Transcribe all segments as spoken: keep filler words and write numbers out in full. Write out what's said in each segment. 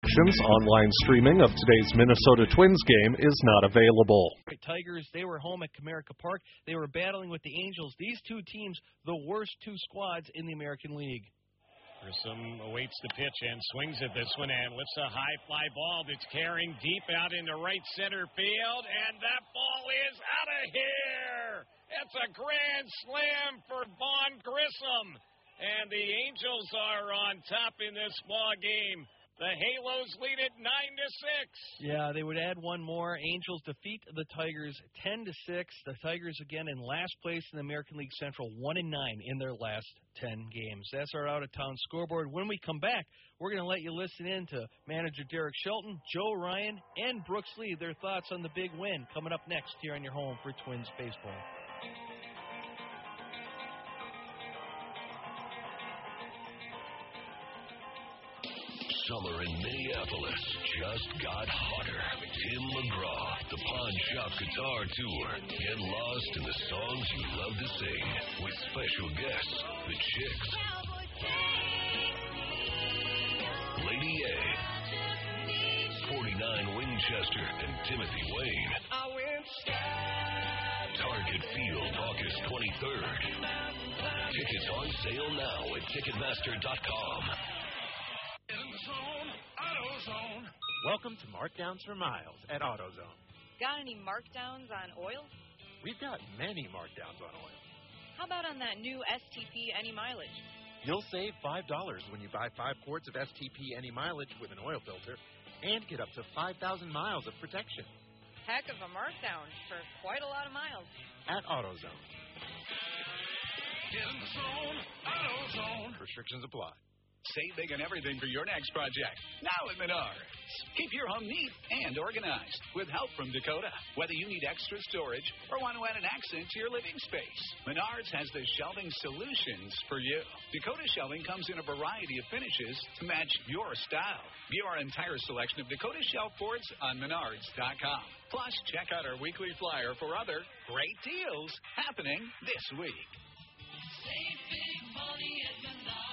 Online streaming of today's Minnesota Twins game is not available. Tigers, they were home at Comerica Park. They were battling with the Angels. These two teams, the worst two squads in the American League. Grissom awaits the pitch and swings at this one and lifts a high fly ball that's carrying deep out into right center field, and that ball is out of here. It's a grand slam for Vaughn Grissom, and the Angels are on top in this ball game. The Halos lead it nine to six. Yeah, they would add one more. Angels defeat the Tigers ten to six. The Tigers again in last place in the American League Central, one and nine in their last ten games. That's our out-of-town scoreboard. When we come back, we're going to let you listen in to manager Derek Shelton, Joe Ryan, and Brooks Lee, their thoughts on the big win coming up next here on your home for Twins baseball. Summer in Minneapolis just got hotter. Tim McGraw, the Pawn Shop Guitar Tour. Get lost in the songs you love to sing with special guests, the Chicks, Lady A, forty-nine Winchester, and Timothy Wayne. Target Field, August twenty-third. Tickets on sale now at Ticketmaster dot com. Welcome to Markdowns for Miles at AutoZone. Got any markdowns on oil? We've got many markdowns on oil. How about on that new S T P Any Mileage? You'll save five dollars when you buy five quarts of S T P Any Mileage with an oil filter and get up to five thousand miles of protection. Heck of a markdown for quite a lot of miles. At AutoZone. In the zone, AutoZone. Restrictions apply. Save big on everything for your next project. Now at Menards. Keep your home neat and organized with help from Dakota. Whether you need extra storage or want to add an accent to your living space, Menards has the shelving solutions for you. Dakota shelving comes in a variety of finishes to match your style. View our entire selection of Dakota shelf boards on Menards dot com. Plus, check out our weekly flyer for other great deals happening this week. Save big money at Menards.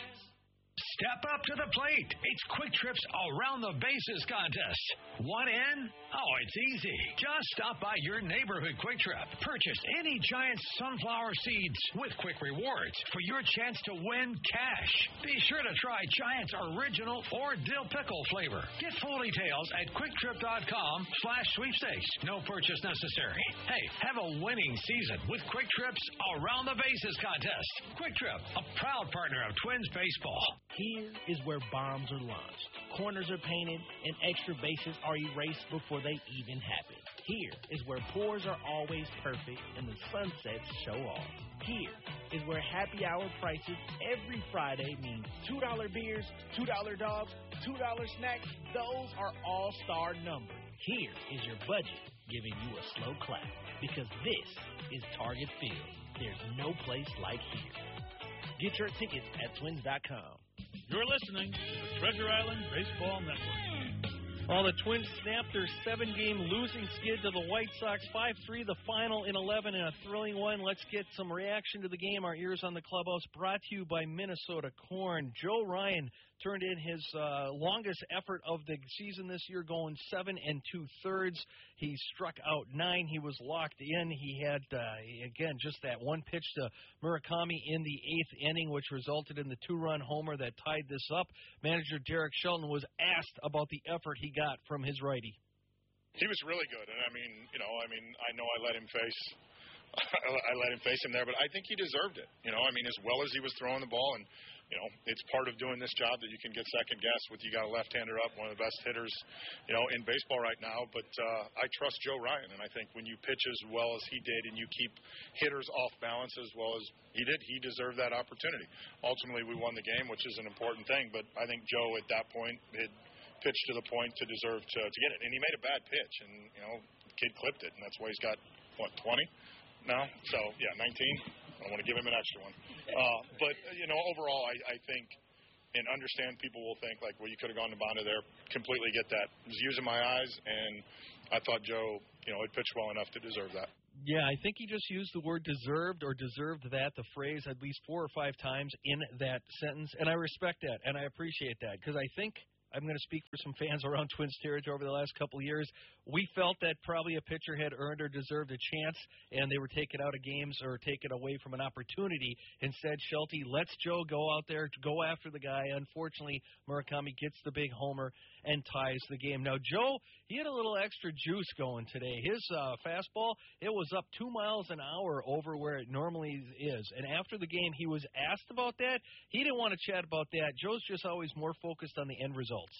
Step up to the plate. It's Quick Trip's Around the Bases contest. Want in? Oh, it's easy. Just stop by your neighborhood Quick Trip. Purchase any Giant sunflower seeds with Quick Rewards for your chance to win cash. Be sure to try Giant's original or dill pickle flavor. Get full details at quick trip dot com slash sweepstakes. No purchase necessary. Hey, have a winning season with Quick Trip's Around the Bases contest. Quick Trip, a proud partner of Twins baseball. Here is where bombs are launched, corners are painted, and extra bases are erased before they even happen. Here is where pours are always perfect and the sunsets show off. Here is where happy hour prices every Friday mean two dollar beers, two dollar dogs, two dollar snacks. Those are all-star numbers. Here is your budget giving you a slow clap because this is Target Field. There's no place like here. Get your tickets at twins dot com. You're listening to the Treasure Island Baseball Network. Well, the Twins snapped their seven-game losing skid to the White Sox, five three the final in eleven, and a thrilling one. Let's get some reaction to the game. Our ears on the clubhouse, brought to you by Minnesota Corn. Joe Ryan turned in his uh, longest effort of the season this year, going seven and two-thirds. He struck out nine. He was locked in. He had, uh, again, just that one pitch to Murakami in the eighth inning, which resulted in the two-run homer that tied this up. Manager Derek Shelton was asked about the effort he got from his righty. He was really good, and I mean, you know, I mean, I know I let him face, I let him face him there, but I think he deserved it. You know, I mean, as well as he was throwing the ball, and you know, it's part of doing this job that you can get second guess with you got a left-hander up, one of the best hitters, you know, in baseball right now. But uh, I trust Joe Ryan, and I think when you pitch as well as he did and you keep hitters off balance as well as he did, he deserved that opportunity. Ultimately, we won the game, which is an important thing. But I think Joe at that point had pitched to the point to deserve to, to get it, and he made a bad pitch, and you know, the kid clipped it, and that's why he's got what twenty now. So yeah, nineteen. I want to give him an extra one. Uh, but, you know, overall, I, I think and understand people will think, like, well, you could have gone to Bonda there. Completely get that. I was using my eyes, and I thought Joe, you know, had pitched well enough to deserve that. Yeah, I think he just used the word deserved or deserved that, the phrase, at least four or five times in that sentence. And I respect that, and I appreciate that, because I think I'm going to speak for some fans around Twins territory over the last couple of years. We felt that probably a pitcher had earned or deserved a chance, and they were taken out of games or taken away from an opportunity. Instead, Schulte lets Joe go out there to go after the guy. Unfortunately, Murakami gets the big homer and ties the game. Now, Joe, he had a little extra juice going today. His uh, fastball, it was up two miles an hour over where it normally is. And after the game, he was asked about that. He didn't want to chat about that. Joe's just always more focused on the end results.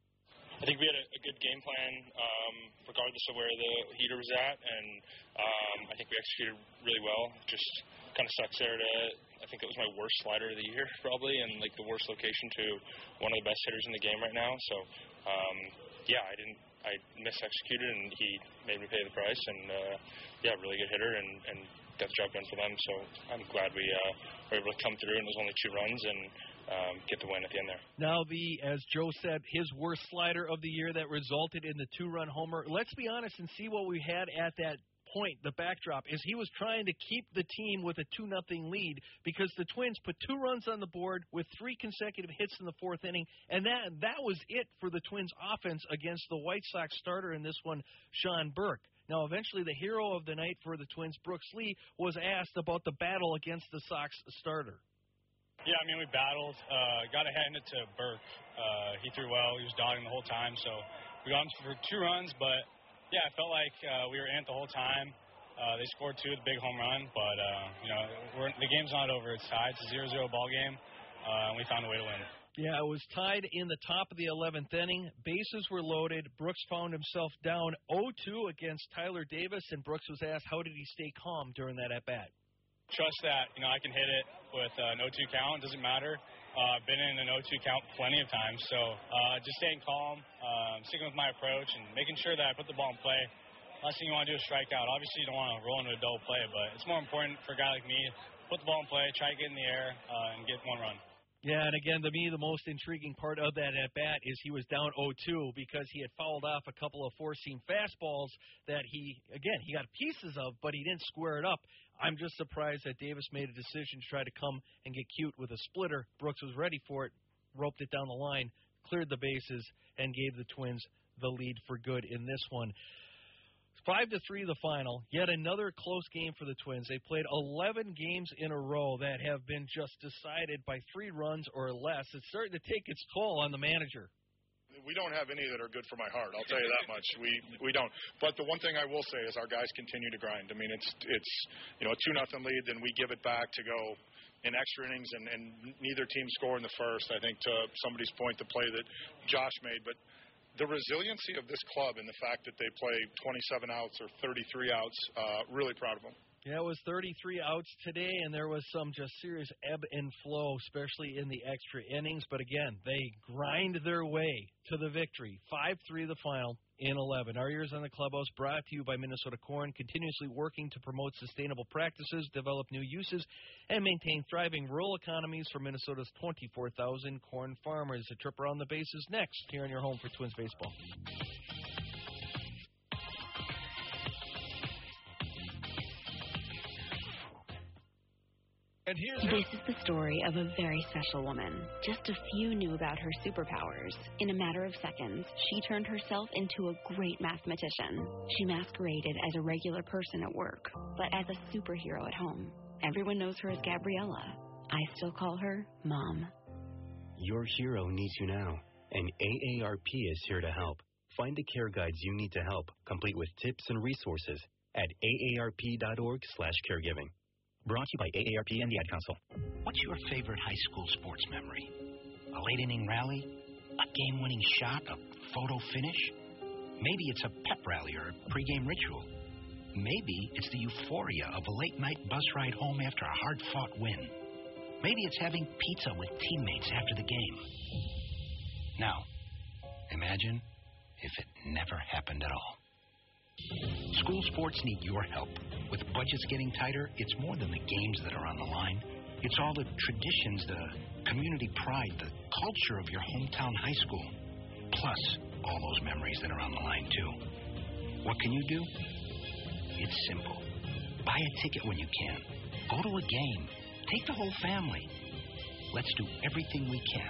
I think we had a, a good game plan, um, regardless of where the heater was at, and um, I think we executed really well. Just kind of sucks there to, I think it was my worst slider of the year, probably, and like the worst location to one of the best hitters in the game right now. So, um, yeah, I didn't, I mis-executed, and he made me pay the price, and uh, yeah, really good hitter, and, and got the job done for them. So I'm glad we uh, were able to come through, and it was only two runs, and Um, get the win at the end there. Now, the as Joe said, his worst slider of the year that resulted in the two-run homer. Let's be honest and see what we had at that point. The backdrop is he was trying to keep the team with a two nothing lead because the Twins put two runs on the board with three consecutive hits in the fourth inning, and that that was it for the Twins' offense against the White Sox starter in this one, Sean Burke. Now, eventually, the hero of the night for the Twins, Brooks Lee, was asked about the battle against the Sox starter. Yeah, I mean, we battled. Uh, got to hand it to Burke. Uh, he threw well. He was dogging the whole time. So we got him for two runs. But, yeah, I felt like uh, we were in it the whole time. Uh, they scored two with a big home run. But, uh, you know, we're, the game's not over. It's tied. It's a zero zero ball game. Uh, and we found a way to win. Yeah, it was tied in the top of the eleventh inning. Bases were loaded. Brooks found himself down oh two against Tyler Davis. And Brooks was asked, how did he stay calm during that at-bat? Trust that, you know, I can hit it with an oh two count. It doesn't matter. Uh, I've been in an oh two count plenty of times. So uh, just staying calm, um, sticking with my approach, and making sure that I put the ball in play. Last thing you want to do is strike out. Obviously, you don't want to roll into a double play, but it's more important for a guy like me to put the ball in play, try to get in the air, uh, and get one run. Yeah, and again, to me, the most intriguing part of that at-bat is he was down oh two because he had fouled off a couple of four-seam fastballs that he, again, he got pieces of, but he didn't square it up. I'm just surprised that Davis made a decision to try to come and get cute with a splitter. Brooks was ready for it, roped it down the line, cleared the bases, and gave the Twins the lead for good in this one. Five to three, the final. Yet another close game for the Twins. They played eleven games in a row that have been just decided by three runs or less. It's starting to take its toll on the manager. We don't have any that are good for my heart. I'll tell you that much. We we don't. But the one thing I will say is our guys continue to grind. I mean, it's it's you know a two nothing lead, then we give it back to go in extra innings, and, and neither team score in the first. I think to somebody's point, the play that Josh made, but. The resiliency of this club and the fact that they play twenty-seven outs or thirty-three outs, uh, really proud of them. Yeah, it was thirty-three outs today, and there was some just serious ebb and flow, especially in the extra innings. But again, they grind their way to the victory. five three the final in eleven. Our Ears on the Clubhouse brought to you by Minnesota Corn, continuously working to promote sustainable practices, develop new uses, and maintain thriving rural economies for Minnesota's twenty-four thousand corn farmers. A trip around the bases next here on your home for Twins baseball. And here's this is the story of a very special woman. Just a few knew about her superpowers. In a matter of seconds, she turned herself into a great mathematician. She masqueraded as a regular person at work, but as a superhero at home. Everyone knows her as Gabriella. I still call her Mom. Your hero needs you now, and A A R P is here to help. Find the care guides you need to help, complete with tips and resources at A A R P dot org slash caregiving. Brought to you by A A R P and the Ad Council. What's your favorite high school sports memory? A late-inning rally? A game-winning shot? A photo finish? Maybe it's a pep rally or a pregame ritual. Maybe it's the euphoria of a late-night bus ride home after a hard-fought win. Maybe it's having pizza with teammates after the game. Now, imagine if it never happened at all. School sports need your help. With budgets getting tighter, it's more than the games that are on the line. It's all the traditions, the community pride, the culture of your hometown high school. Plus, all those memories that are on the line, too. What can you do? It's simple. Buy a ticket when you can. Go to a game. Take the whole family. Let's do everything we can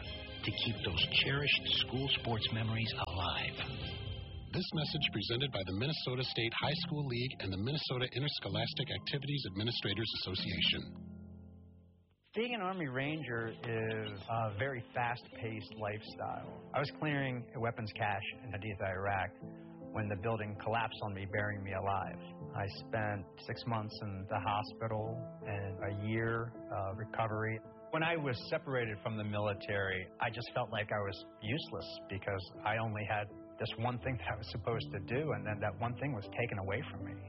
to keep those cherished school sports memories alive. This message presented by the Minnesota State High School League and the Minnesota Interscholastic Activities Administrators Association. Being an Army Ranger is a very fast-paced lifestyle. I was clearing a weapons cache in Haditha, Iraq, when the building collapsed on me, burying me alive. I spent six months in the hospital and a year of recovery. When I was separated from the military, I just felt like I was useless because I only had this one thing that I was supposed to do, and then that one thing was taken away from me.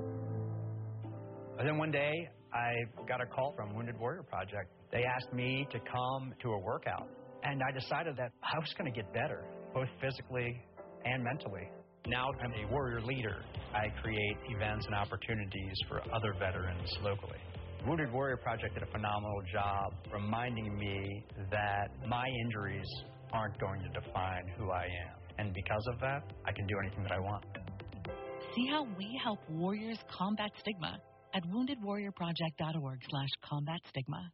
And then one day, I got a call from Wounded Warrior Project. They asked me to come to a workout, and I decided that I was going to get better, both physically and mentally. Now I'm a warrior leader. I create events and opportunities for other veterans locally. Wounded Warrior Project did a phenomenal job reminding me that my injuries aren't going to define who I am. And because of that, I can do anything that I want. See how we help warriors combat stigma at wounded warrior project dot org slash combat stigma.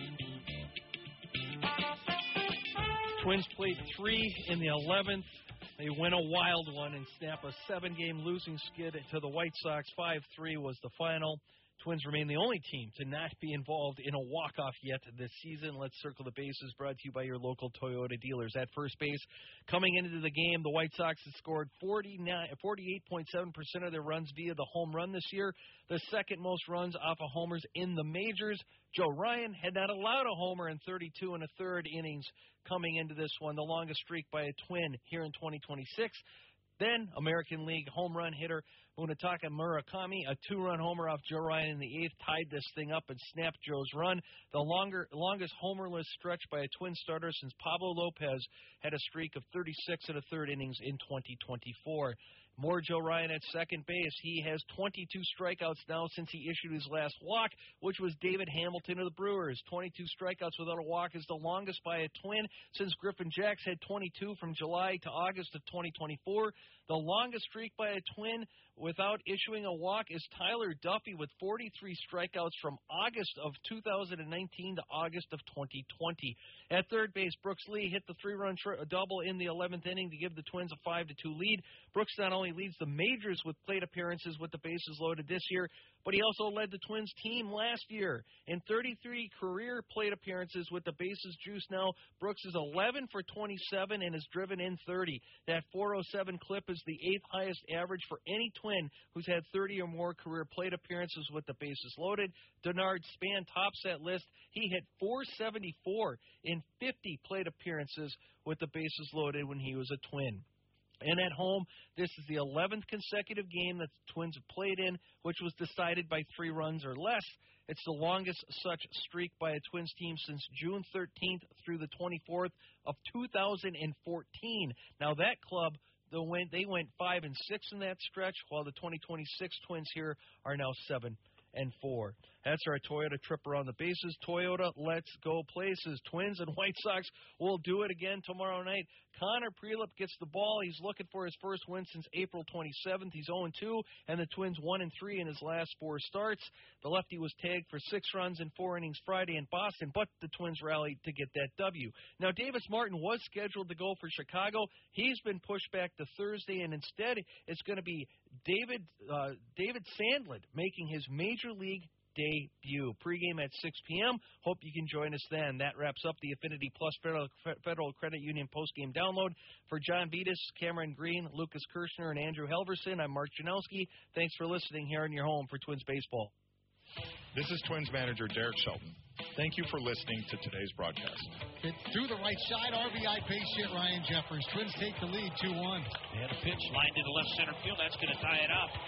Twins played three in the eleventh. They win a wild one and snap a seven-game losing skid to the White Sox. five three was the final. Twins remain the only team to not be involved in a walk-off yet this season. Let's circle the bases, brought to you by your local Toyota dealers. At first base, coming into the game, the White Sox have scored forty-eight point seven percent of their runs via the home run this year, the second most runs off of homers in the majors. Joe Ryan had not allowed a homer in thirty-two and a third innings coming into this one, the longest streak by a Twin here in twenty twenty-six. Then, American League home run hitter Munetaka Murakami, a two-run homer off Joe Ryan in the eighth, tied this thing up and snapped Joe's run. The longer, longest homerless stretch by a Twin starter since Pablo Lopez had a streak of thirty-six and a third innings in twenty twenty-four. More Joe Ryan at second base. He has twenty-two strikeouts now since he issued his last walk, which was David Hamilton of the Brewers. twenty-two strikeouts without a walk is the longest by a Twin since Griffin Jacks had twenty-two from July to August of twenty twenty-four. The longest streak by a Twin without issuing a walk is Tyler Duffy with forty-three strikeouts from August of two thousand nineteen to August of twenty twenty. At third base, Brooks Lee hit the three-run tr- double in the eleventh inning to give the Twins a five to two lead. Brooks not only leads the majors with plate appearances with the bases loaded this year, but he also led the Twins team last year. In thirty-three career plate appearances with the bases juiced now, Brooks is eleven for twenty-seven and has driven in thirty. That four oh seven clip is the eighth highest average for any Twin who's had thirty or more career plate appearances with the bases loaded. Denard Span tops that list. He hit four seventy-four in fifty plate appearances with the bases loaded when he was a Twin. And at home, this is the eleventh consecutive game that the Twins have played in, which was decided by three runs or less. It's the longest such streak by a Twins team since June thirteenth through the twenty-fourth of two thousand fourteen. Now, that club, the win, they went five and six in that stretch, while the twenty twenty-six Twins here are now seven and four. That's our Toyota trip around the bases. Toyota, let's go places. Twins and White Sox will do it again tomorrow night. Connor Prelip gets the ball. He's looking for his first win since April twenty-seventh. He's oh and two, and the Twins one and three in his last four starts. The lefty was tagged for six runs in four innings Friday in Boston, but the Twins rallied to get that W. Now, Davis Martin was scheduled to go for Chicago. He's been pushed back to Thursday, and instead it's going to be David uh, David Sandlin making his Major League debut. Pregame at six p.m. Hope you can join us then. That wraps up the Affinity Plus Federal, Federal Credit Union postgame download. For John Vitas, Cameron Green, Lucas Kirshner, and Andrew Helverson, I'm Mark Janowski. Thanks for listening here in your home for Twins Baseball. This is Twins manager Derek Shelton. Thank you for listening to today's broadcast. Hit through the right side, R B I base hit Ryan Jeffers. Twins take the lead two one. They had a pitch lined into left center field. That's going to tie it up.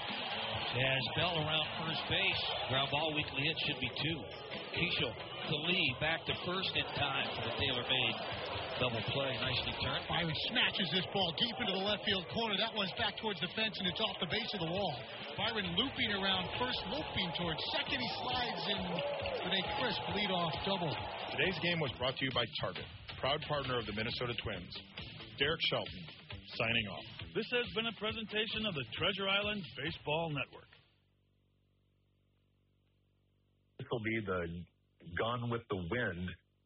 As Bell around first base, ground ball weekly hit should be two. Keishel to Lee, back to first in time for the tailor-made double play. Nicely turned. Byron smashes this ball deep into the left field corner. That one's back towards the fence, and it's off the base of the wall. Byron looping around first, looping towards second. He slides in with a crisp leadoff double. Today's game was brought to you by Target, proud partner of the Minnesota Twins. Derek Shelton, signing off. This has been a presentation of the Treasure Island Baseball Network. This will be the Gone with the Wind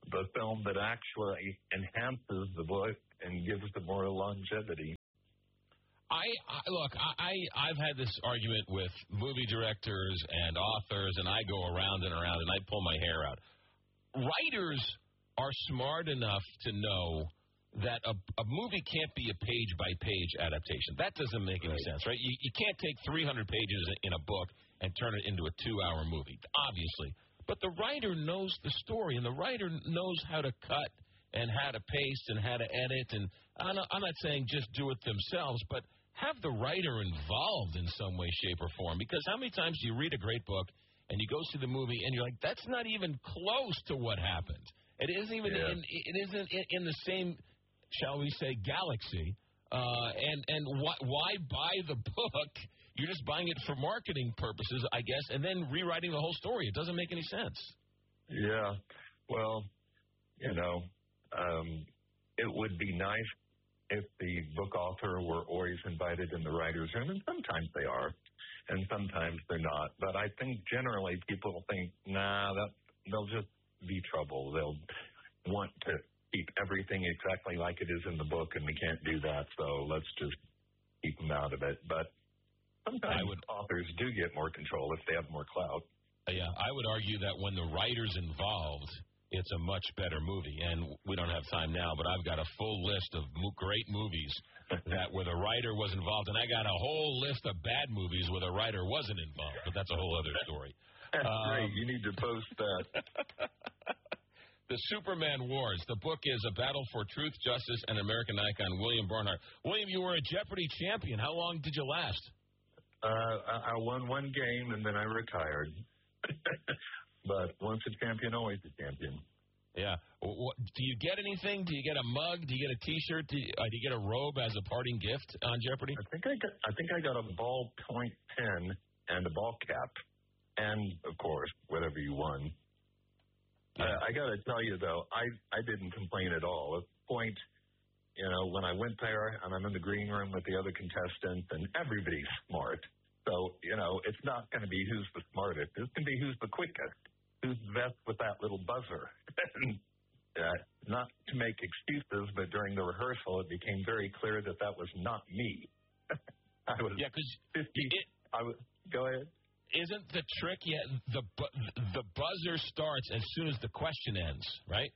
the film that actually enhances the book and gives it more longevity. I, I look. I, I I've had this argument with movie directors and authors, and I go around and around, and I pull my hair out. Writers are smart enough to know that a, a movie can't be a page-by-page adaptation. That doesn't make any sense, right? You, you can't take three hundred pages in a book and turn it into a two-hour movie, obviously. But the writer knows the story, and the writer knows how to cut and how to paste and how to edit. And I'm not, I'm not saying just do it themselves, but have the writer involved in some way, shape, or form. Because how many times do you read a great book and you go see the movie and you're like, that's not even close to what happened. It isn't even yeah. in, it isn't in, in the same, shall we say, galaxy. Uh, and and why, why buy the book? You're just buying it for marketing purposes, I guess, and then rewriting the whole story. It doesn't make any sense. Yeah. Well, you know, um, it would be nice if the book author were always invited in the writer's room, and sometimes they are, and sometimes they're not. But I think generally people think, nah, that they'll just be trouble. They'll want to keep everything exactly like it is in the book, and we can't do that, so let's just keep them out of it. But sometimes would, authors do get more control if they have more clout. Yeah, I would argue that when the writer's involved, it's a much better movie. And we don't have time now, but I've got a full list of mo- great movies that where the writer was involved, and I got a whole list of bad movies where the writer wasn't involved, but that's a whole other story. That's um, great. You need to post that. The Superman Wars. The book is A Battle for Truth, Justice, and American Icon, William Barnhart. William, you were a Jeopardy champion. How long did you last? Uh, I won one game, and then I retired. But once a champion, always a champion. Yeah. What, do you get anything? Do you get a mug? Do you get a T-shirt? Do you, uh, do you get a robe as a parting gift on Jeopardy? I think I got. I think I got a ballpoint pen and a ball cap, and of course, whatever you won. Yeah. Uh, I got to tell you though, I I didn't complain at all. At the point, you know, when I went there and I'm in the green room with the other contestants, and everybody's smart. So you know, it's not going to be who's the smartest. It's going to be who's the quickest. Who's best with that little buzzer? uh, not to make excuses, but during the rehearsal, it became very clear that that was not me. I was yeah, because fifty. It, I was. Go ahead. Isn't the trick yet? The bu- the buzzer starts as soon as the question ends, right?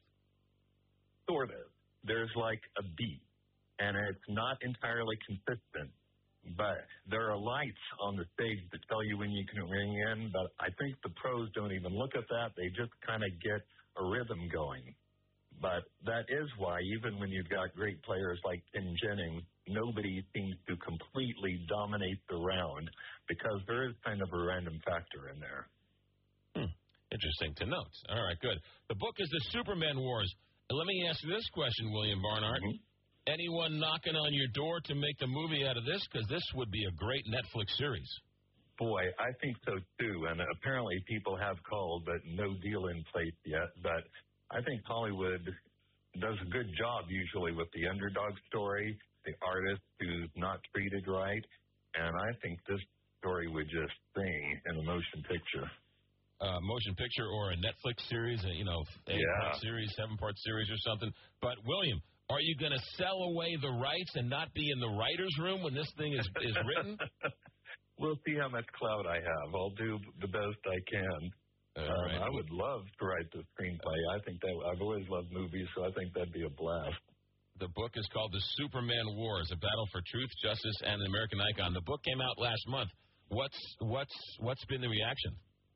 Sort of. There's like a beat, and it's not entirely consistent. But there are lights on the stage that tell you when you can ring in, but I think the pros don't even look at that. They just kind of get a rhythm going. But that is why, even when you've got great players like Ken Jennings, nobody seems to completely dominate the round because there is kind of a random factor in there. Hmm. Interesting to note. All right, good. The book is The Superman Wars. Let me ask you this question, William Barnhart. Mm-hmm. Anyone knocking on your door to make the movie out of this? Because this would be a great Netflix series. Boy, I think so, too. And apparently people have called, but no deal in place yet. But I think Hollywood does a good job usually with the underdog story, the artist who's not treated right. And I think this story would just sing in a motion picture. Uh, motion picture or a Netflix series, you know, eight-part yeah. series, seven-part series or something. But, William, are you going to sell away the rights and not be in the writer's room when this thing is, is written? We'll see how much clout I have. I'll do the best I can. Um, right. I would love to write the screenplay. I think that I've always loved movies, so I think that'd be a blast. The book is called The Superman Wars: A Battle for Truth, Justice, and an American Icon. The book came out last month. What's what's what's been the reaction?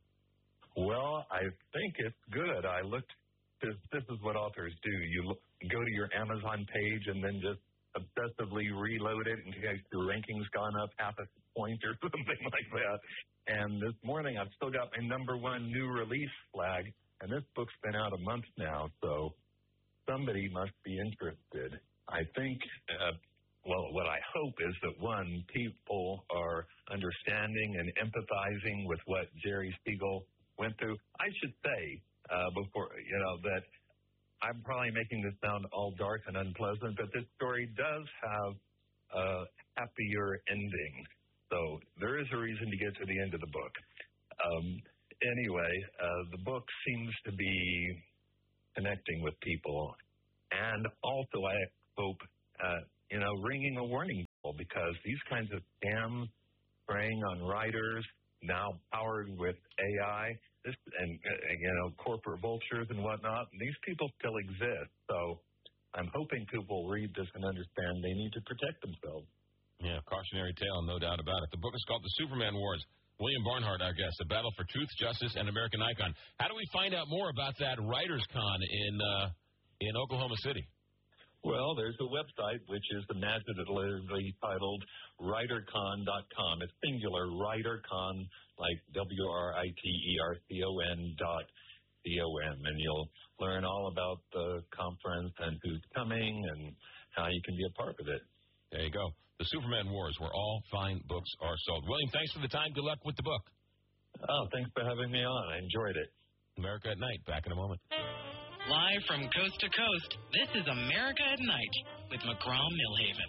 Well, I think it's good. I looked. This, this is what authors do. You look, go to your Amazon page and then just obsessively reload it in case your ranking's gone up half a point or something like that. And this morning, I've still got my number one new release flag, and this book's been out a month now, so somebody must be interested. I think, uh, well, what I hope is that, one, people are understanding and empathizing with what Jerry Siegel went through. I should say, Uh, before, you know, that I'm probably making this sound all dark and unpleasant, but this story does have a happier ending. So there is a reason to get to the end of the book. Um, anyway, uh, the book seems to be connecting with people. And also, I hope, uh, you know, ringing a warning bell, because these kinds of scams preying on riders, now powered with A I, this, and, uh, you know, corporate vultures and whatnot, these people still exist. So I'm hoping people read this and understand they need to protect themselves. Yeah, cautionary tale, no doubt about it. The book is called The Superman Wars. William Barnhart, our guest, A Battle for Truth, Justice, and American Icon. How do we find out more about that Writers Con in uh, in Oklahoma City? Well, there's a website which is imaginatively titled writer con dot com. It's singular, WriterCon, like W R I T E R C O N dot C O M. And you'll learn all about the conference and who's coming and how you can be a part of it. There you go. The Superman Wars, where all fine books are sold. William, thanks for the time. Good luck with the book. Oh, thanks for having me on. I enjoyed it. America at Night. Back in a moment. Live from coast to coast, this is America at Night with McGraw Millhaven.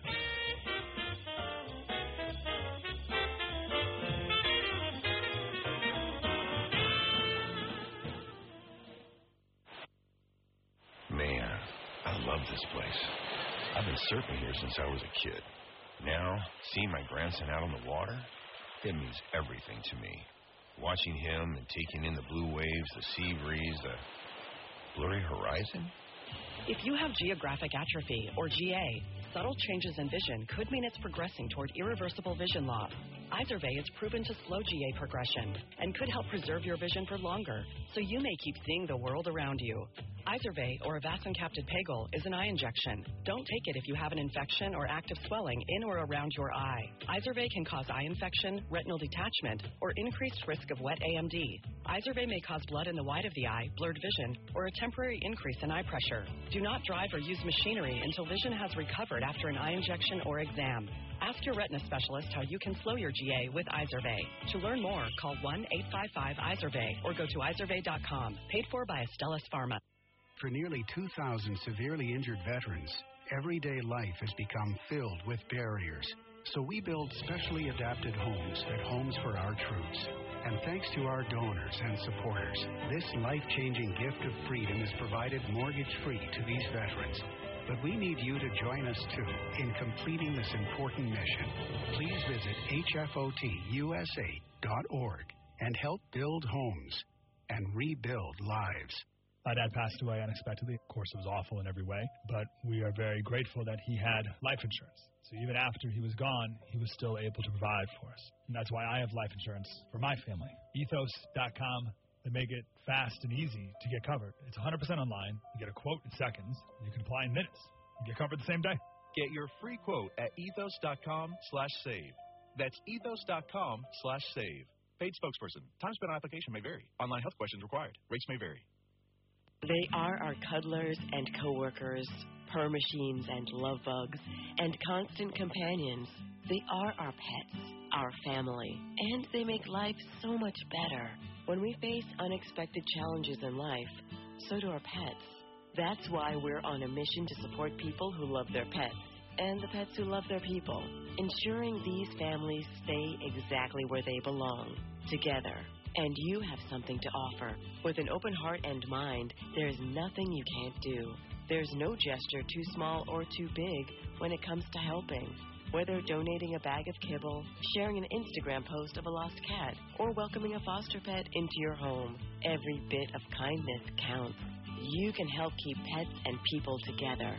Man, I love this place. I've been surfing here since I was a kid. Now, seeing my grandson out on the water, it means everything to me. Watching him and taking in the blue waves, the sea breeze, the blurry horizon. If you have geographic atrophy, or G A, subtle changes in vision could mean it's progressing toward irreversible vision loss. Izervay is proven to slow G A progression and could help preserve your vision for longer, so you may keep seeing the world around you. Izervay, or avacincaptad pegol, is an eye injection. Don't take it if you have an infection or active swelling in or around your eye. Izervay can cause eye infection, retinal detachment, or increased risk of wet A M D. Izervay may cause blood in the white of the eye, blurred vision, or a temporary increase in eye pressure. Do not drive or use machinery until vision has recovered after an eye injection or exam. Ask your retina specialist how you can slow your G A with Izervay. To learn more, call one eight five five Izervay or go to izervay dot com. Paid for by Astellas Pharma. For nearly two thousand severely injured veterans, everyday life has become filled with barriers. So we build specially adapted homes at Homes for Our Troops. And thanks to our donors and supporters, this life-changing gift of freedom is provided mortgage-free to these veterans. But we need you to join us, too, in completing this important mission. Please visit H F O T U S A dot org and help build homes and rebuild lives. My dad passed away unexpectedly. Of course, it was awful in every way, but we are very grateful that he had life insurance. So even after he was gone, he was still able to provide for us. And that's why I have life insurance for my family. ethos dot com. They make it fast and easy to get covered. It's one hundred percent online. You get a quote in seconds. You can apply in minutes. You get covered the same day. Get your free quote at ethos dot com slash save. That's ethos dot com slash save. Paid spokesperson. Time spent on application may vary. Online health questions required. Rates may vary. They are our cuddlers and coworkers, purr machines and love bugs, and constant companions. They are our pets, our family, and they make life so much better. When we face unexpected challenges in life, so do our pets. That's why we're on a mission to support people who love their pets and the pets who love their people, ensuring these families stay exactly where they belong, together. And you have something to offer. With an open heart and mind, there's nothing you can't do. There's no gesture too small or too big when it comes to helping. Whether donating a bag of kibble, sharing an Instagram post of a lost cat, or welcoming a foster pet into your home, every bit of kindness counts. You can help keep pets and people together.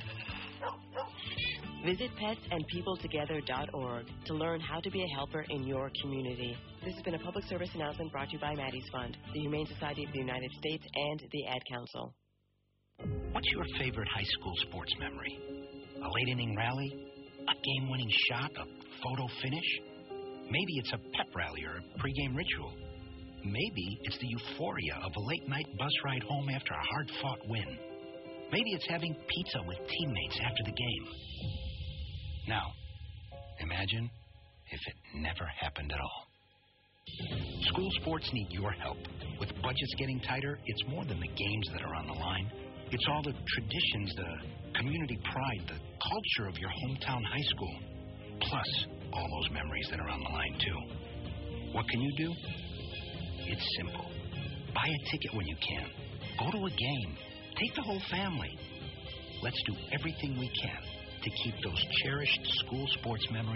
Visit pets and people together dot org to learn how to be a helper in your community. This has been a public service announcement brought to you by Maddie's Fund, the Humane Society of the United States, and the Ad Council. What's your favorite high school sports memory? A late inning rally? A game-winning shot? A photo finish? Maybe it's a pep rally or a pregame ritual. Maybe it's the euphoria of a late-night bus ride home after a hard-fought win. Maybe it's having pizza with teammates after the game. Now, imagine if it never happened at all. School sports need your help. With budgets getting tighter, it's more than the games that are on the line. It's all the traditions, the community pride, the culture of your hometown high school, plus all those memories that are on the line, too. What can you do? It's simple. Buy a ticket when you can. Go to a game. Take the whole family. Let's do everything we can to keep those cherished school sports memories